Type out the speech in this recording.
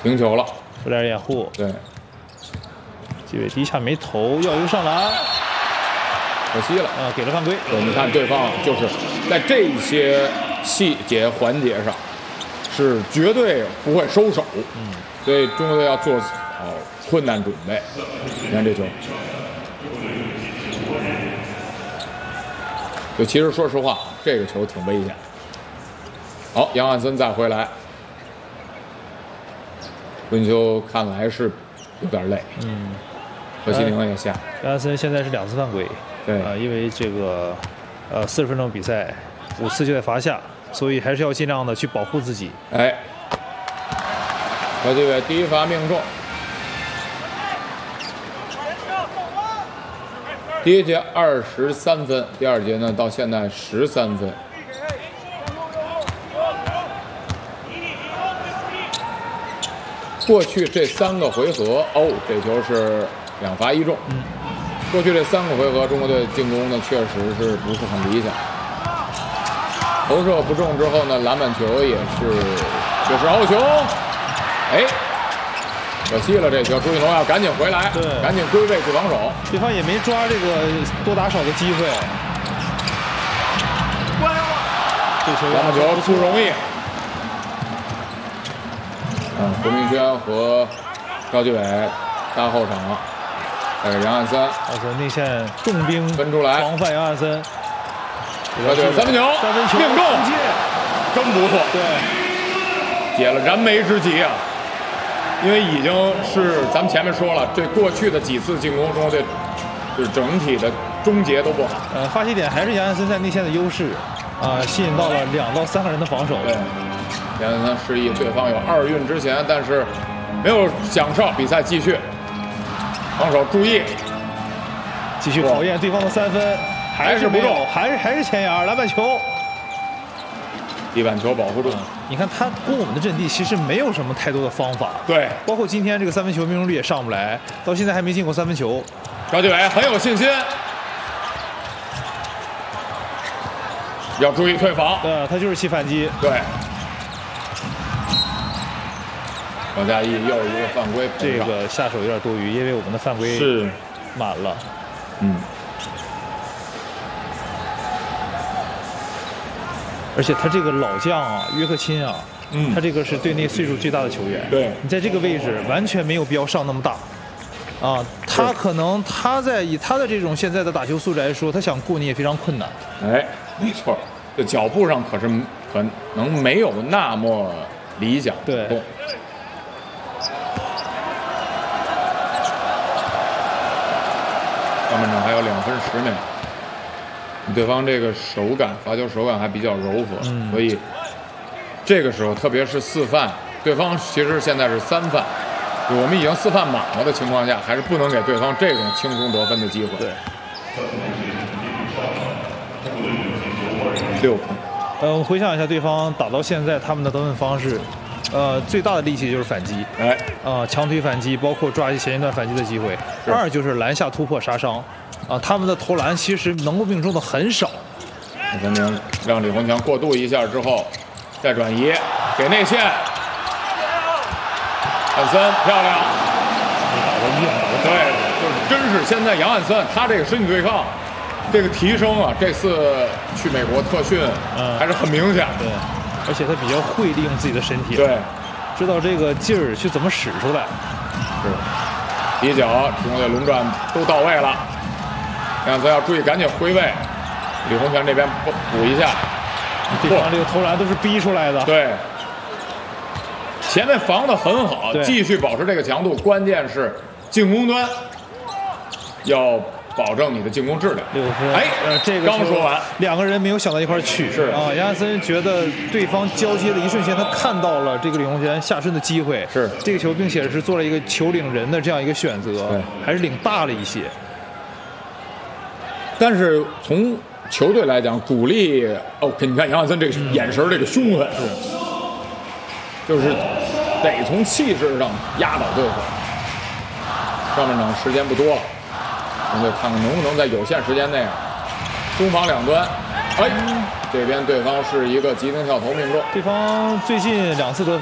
停球了， 有点掩护。 对， 基伟第一下没投，要一个上篮， 可惜了啊，给了犯规。 你看对方就是在这些细节环节上是绝对不会收手，所以中国队要做好困难准备。你看这球，就其实说实话，这个球挺危险。好，杨汉森再回来，温秋看来是有点累，何西宁也下。 杨汉森现在是2次犯规， 对因为这个40分钟比赛5次就在罚下，所以还是要尽量的去保护自己。 哎，何基伟第一罚命中。第一节23分，第二节呢到现在13分。过去这3个回合，这球是2罚1中。过去这3个回合，中国队进攻呢确实是不是很理想。投射不中之后呢，篮板球也是这是好球，哎，可惜了这球，朱一龙要赶紧回来，赶紧归位去防守。 对方也没抓这个多打少的机会。这球篮板球不容易。胡明轩和赵继伟搭后场，再给杨汉森， 内线重兵分出来， 防范杨汉森。 赵继伟3分球，命中，真不错， 对， 解了燃眉之急啊！因为已经是咱们前面说了，这过去的几次进攻中，这就是整体的终结都不好。 发起点还是杨汉森在内线的优势，吸引到了2到3个人的防守。 对。杨汉森示意对方有2运之前，但是没有享受，比赛继续。防守注意， 继续考验对方的3分，还是不中，还是前沿篮板球。 地板球保护住。 你看他攻我们的阵地其实没有什么太多的方法。 对， 包括今天这个3分球命中率也上不来，到现在还没进过3分球。 赵继伟很有信心，要注意退防。 他就是起反击。 对。王嘉译又一个犯规， 这个下手有点多余，因为我们的犯规是满了。而且他这个老将啊，约克钦啊，他这个是队内岁数最大的球员。 对， 你在这个位置完全没有必要上那么大。他可能以他的这种现在的打球素质来说，他想过你也非常困难。 哎，没错，这脚步上可能没有那么理想。 对。 上半场还有2分10秒，对方这个罚球手感还比较柔和，所以这个时候特别是4犯，对方其实现在是3犯，我们已经4犯满了的情况下，还是不能给对方这种轻松得分的机会。 对 ，6分。 我们回想一下对方打到现在他们的得分方式。最大的利器就是反击，强推反击，包括抓一些前一段反击的机会。2就是篮下突破杀伤，他们的投篮其实能够命中的很少。 陈明让李宏强过渡一下之后，再转移给内线，汉森漂亮，对，就是真是现在杨汉森他这个身体对抗，这个提升啊，这次去美国特训还是很明显。 对。而且他比较会利用自己的身体， 对， 知道这个劲儿去怎么使出来。 是，底角中国队轮转都到位了，杨汉森要注意赶紧回位，李宏权这边补一下。 对方这个投篮都是逼出来的。 对，前面防得很好，继续保持这个强度，关键是进攻端要保证你的进攻质量。 6分。 哎， 这个刚说完 ，2个人没有想到一块去。 是杨汉森觉得对方交接的一瞬间，他看到了这个李宏权下顺的机会。 是这个球，并且是做了一个球领人的这样一个选择，还是领大了一些。 但是从球队来讲，主力你看杨汉森这个眼神，这个凶狠，就是得从气势上压倒对手。上半场时间不多了。我们看看能不能在有限时间内，攻防两端。哎，这边对方是一个急停跳投命中。 对方最近2次得分。